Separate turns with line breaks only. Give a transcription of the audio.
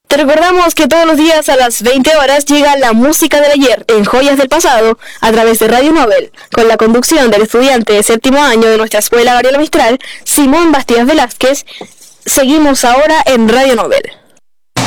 Te recordamos que todos los días a las 20 horas llega la música del ayer en Joyas del Pasado a través de Radio Nobel, con la conducción del estudiante de séptimo año de nuestra escuela Gabriela Mistral, Simón Bastías Velázquez. Seguimos ahora en Radio Nobel.